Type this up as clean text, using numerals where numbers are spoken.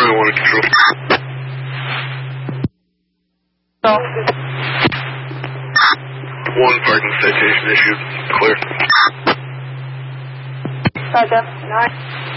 911 control. So, 1 parking citation issued. Clear. Roger. 9.